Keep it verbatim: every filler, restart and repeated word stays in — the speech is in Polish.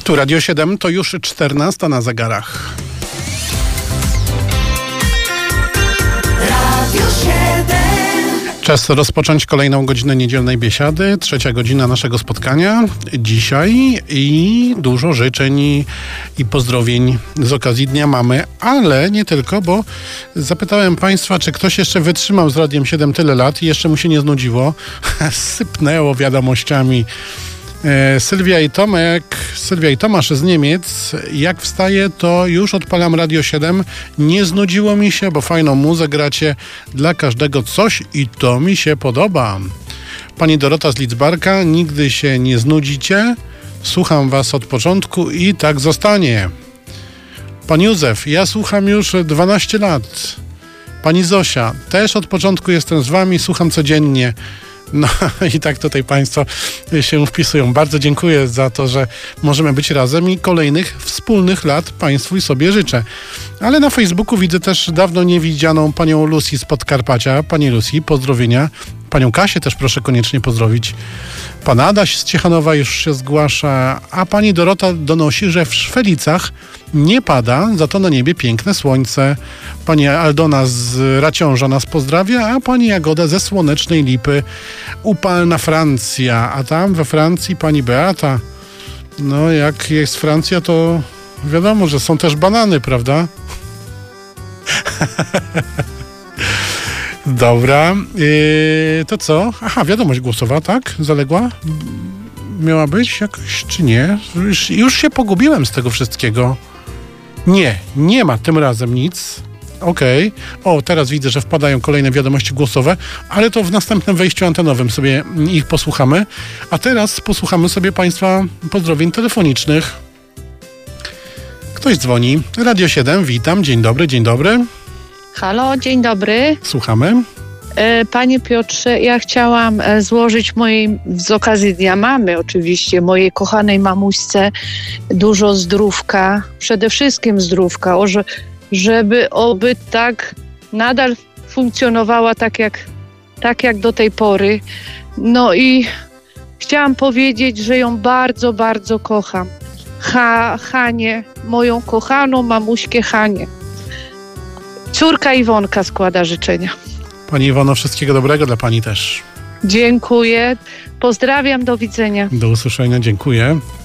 Tu Radio siedem, to już czternasta na zegarach. Radio siedem. Czas rozpocząć kolejną godzinę niedzielnej biesiady. Trzecia godzina naszego spotkania dzisiaj i dużo życzeń i, i pozdrowień z okazji Dnia Mamy, ale nie tylko, bo zapytałem Państwa, czy ktoś jeszcze wytrzymał z Radiem siedem tyle lat i jeszcze mu się nie znudziło. Sypnęło wiadomościami. Sylwia i Tomek, Sylwia i Tomasz z Niemiec. Jak wstaję, to już odpalam Radio siedem. Nie znudziło mi się, bo fajną muzę gracie. Dla każdego coś i to mi się podoba. Pani Dorota z Lidzbarka, nigdy się nie znudzicie. Słucham was od początku i tak zostanie. Pan Józef, ja słucham już dwanaście lat. Pani Zosia, też od początku jestem z wami, słucham codziennie. No i tak tutaj Państwo się wpisują. Bardzo dziękuję za to, że możemy być razem i kolejnych wspólnych lat Państwu i sobie życzę. Ale na Facebooku widzę też dawno niewidzianą panią Lucy z Podkarpacia. Pani Lucy, pozdrowienia. Panią Kasię też proszę koniecznie pozdrowić. Pan Adaś z Ciechanowa już się zgłasza, a pani Dorota donosi, że w Szwelicach nie pada, za to na niebie piękne słońce. Pani Aldona z Raciąża nas pozdrawia, a pani Jagoda ze Słonecznej Lipy. Upalna Francja, a tam we Francji pani Beata. No jak jest Francja, to wiadomo, że są też banany, prawda? Dobra, yy, to co? Aha, wiadomość głosowa, tak? Zaległa? Miała być jakoś, czy nie? Już, już się pogubiłem z tego wszystkiego. Nie, nie ma tym razem nic. Okej. Okay. O, teraz widzę, że wpadają kolejne wiadomości głosowe, ale to w następnym wejściu antenowym sobie ich posłuchamy. A teraz posłuchamy sobie Państwa pozdrowień telefonicznych. Ktoś dzwoni. Radio siedem, witam. Dzień dobry, dzień dobry. Halo, dzień dobry. Słuchamy. Panie Piotrze, ja chciałam złożyć mojej, z okazji Dnia Mamy oczywiście, mojej kochanej mamuśce dużo zdrówka, przede wszystkim zdrówka, o, że, żeby oby tak nadal funkcjonowała tak jak, tak jak do tej pory. No i chciałam powiedzieć, że ją bardzo, bardzo kocham. Ha, Hanie, moją kochaną mamuśkę Hanię. Córka Iwonka składa życzenia. Pani Iwono, wszystkiego dobrego dla pani też. Dziękuję. Pozdrawiam, do widzenia. Do usłyszenia, dziękuję.